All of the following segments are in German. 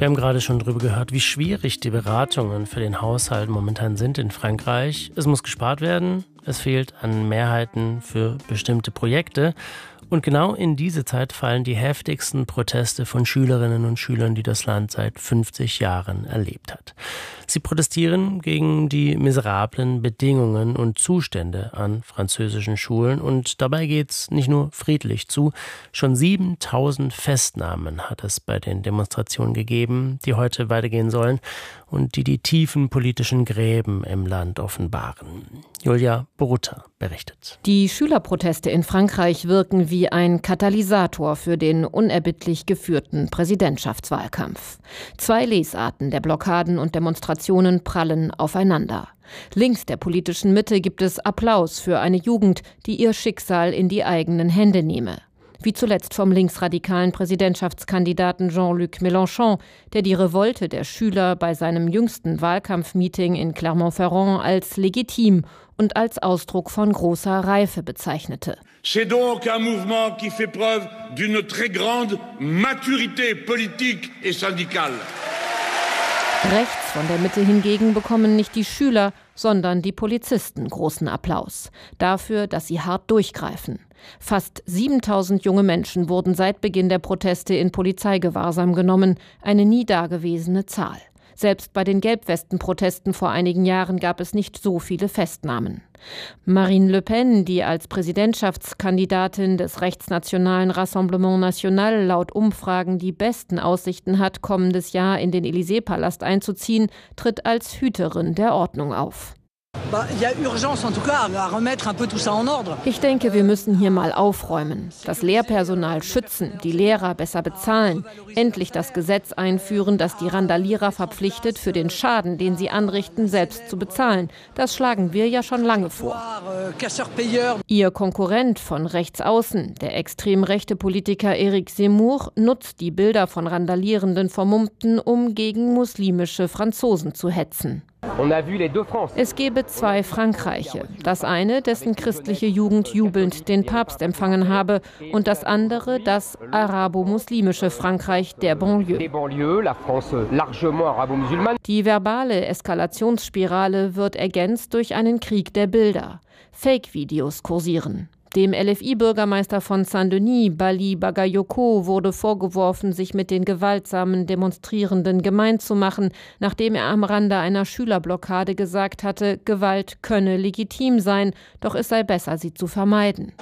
Wir haben gerade schon darüber gehört, wie schwierig die Beratungen für den Haushalt momentan sind in Frankreich. Es muss gespart werden, es fehlt an Mehrheiten für bestimmte Projekte. Und genau in diese Zeit fallen die heftigsten Proteste von Schülerinnen und Schülern, die das Land seit 50 Jahren erlebt hat. Sie protestieren gegen die miserablen Bedingungen und Zustände an französischen Schulen. Und dabei geht's nicht nur friedlich zu. Schon 7000 Festnahmen hat es bei den Demonstrationen gegeben, die heute weitergehen sollen und die tiefen politischen Gräben im Land offenbaren. Julia Borutta berichtet. Die Schülerproteste in Frankreich wirken wie ein Katalysator für den unerbittlich geführten Präsidentschaftswahlkampf. 2 Lesarten der Blockaden und Demonstrationen prallen aufeinander. Links der politischen Mitte gibt es Applaus für eine Jugend, die ihr Schicksal in die eigenen Hände nehme. Wie zuletzt vom linksradikalen Präsidentschaftskandidaten Jean-Luc Mélenchon, der die Revolte der Schüler bei seinem jüngsten Wahlkampfmeeting in Clermont-Ferrand als legitim und als Ausdruck von großer Reife bezeichnete. C'est donc un mouvement qui fait preuve d'une très grande maturité politique et syndicale. Rechts von der Mitte hingegen bekommen nicht die Schüler, sondern die Polizisten großen Applaus. Dafür, dass sie hart durchgreifen. Fast 7000 junge Menschen wurden seit Beginn der Proteste in Polizeigewahrsam genommen, eine nie dagewesene Zahl. Selbst bei den Gelbwesten-Protesten vor einigen Jahren gab es nicht so viele Festnahmen. Marine Le Pen, die als Präsidentschaftskandidatin des rechtsnationalen Rassemblement National laut Umfragen die besten Aussichten hat, kommendes Jahr in den Élysée-Palast einzuziehen, tritt als Hüterin der Ordnung auf. Ich denke, wir müssen hier mal aufräumen, das Lehrpersonal schützen, die Lehrer besser bezahlen, endlich das Gesetz einführen, das die Randalierer verpflichtet, für den Schaden, den sie anrichten, selbst zu bezahlen. Das schlagen wir ja schon lange vor. Ihr Konkurrent von rechts außen, der extrem rechte Politiker Éric Zemmour, nutzt die Bilder von randalierenden Vermummten, um gegen muslimische Franzosen zu hetzen. Es gebe 2 Frankreiche. Das eine, dessen christliche Jugend jubelnd den Papst empfangen habe, und das andere, das arabo-muslimische Frankreich der Banlieue. Die verbale Eskalationsspirale wird ergänzt durch einen Krieg der Bilder. Fake-Videos kursieren. Dem LFI-Bürgermeister von Saint-Denis, Bali Bagayoko, wurde vorgeworfen, sich mit den gewaltsamen Demonstrierenden gemein zu machen, nachdem er am Rande einer Schülerblockade gesagt hatte, Gewalt könne legitim sein, doch es sei besser, sie zu vermeiden.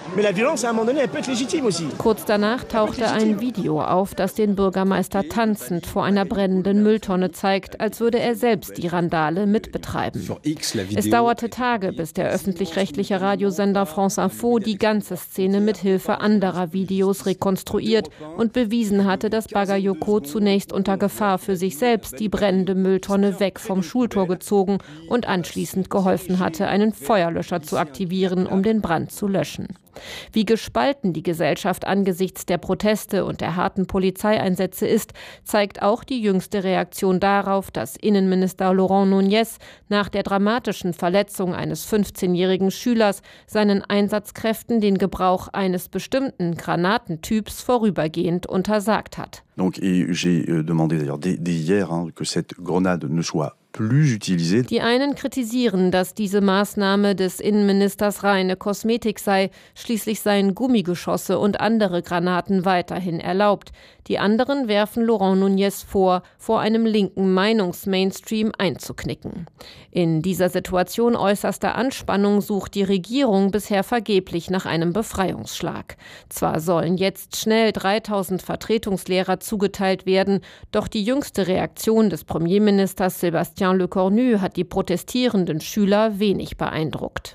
Kurz danach tauchte ein Video auf, das den Bürgermeister tanzend vor einer brennenden Mülltonne zeigt, als würde er selbst die Randale mitbetreiben. Es dauerte Tage, bis der öffentlich-rechtliche Radiosender France Info die ganze Szene mit Hilfe anderer Videos rekonstruiert und bewiesen hatte, dass Bagayoko zunächst unter Gefahr für sich selbst die brennende Mülltonne weg vom Schultor gezogen und anschließend geholfen hatte, einen Feuerlöscher zu aktivieren, um den Brand zu löschen. Wie gespalten die Gesellschaft angesichts der Proteste und der harten Polizeieinsätze ist, zeigt auch die jüngste Reaktion darauf, dass Innenminister Laurent Nunez nach der dramatischen Verletzung eines 15-jährigen Schülers seinen Einsatzkräften den Gebrauch eines bestimmten Granatentyps vorübergehend untersagt hat. Donc, j'ai demandé d'ailleurs dès hier que cette grenade ne soit plus utilisée. Die einen kritisieren, dass diese Maßnahme des Innenministers reine Kosmetik sei. Schließlich seien Gummigeschosse und andere Granaten weiterhin erlaubt. Die anderen werfen Laurent Nunez vor einem linken Meinungsmainstream einzuknicken. In dieser Situation äußerster Anspannung sucht die Regierung bisher vergeblich nach einem Befreiungsschlag. Zwar sollen jetzt schnell 3000 Vertretungslehrer zugeteilt werden, doch die jüngste Reaktion des Premierministers Sébastien Lecornu hat die protestierenden Schüler wenig beeindruckt.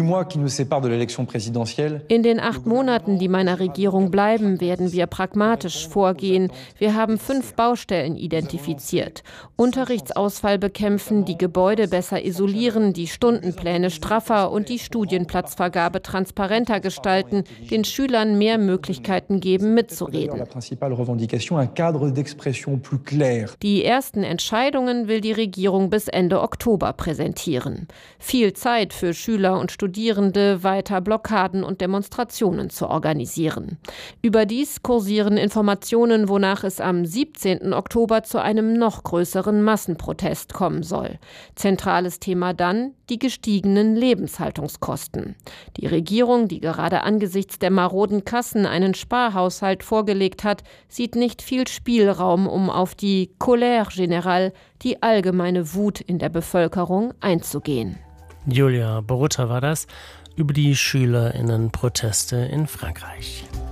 In den 8 Monaten, die meiner Regierung bleiben, werden wir pragmatisch vorgehen. Wir haben 5 Baustellen identifiziert. Unterrichtsausfall bekämpfen, die Gebäude besser isolieren, die Stundenpläne straffer und die Studienplatzvergabe transparenter gestalten, den Schülern mehr Möglichkeiten geben, mitzureden. Die ersten Entscheidungen will die Regierung bis Ende Oktober präsentieren. Viel Zeit für Schüler und Studierende, weiter Blockaden und Demonstrationen zu organisieren. Überdies kursieren Informationen, wonach es am 17. Oktober zu einem noch größeren Massenprotest kommen soll. Zentrales Thema dann die gestiegenen Lebenshaltungskosten. Die Regierung, die gerade angesichts der maroden Kassen einen Sparhaushalt vorgelegt hat, sieht nicht viel Spielraum, um auf die Colère générale, die allgemeine Wut in der Bevölkerung, einzugehen. Julia Borutta war das über die SchülerInnen-Proteste in Frankreich.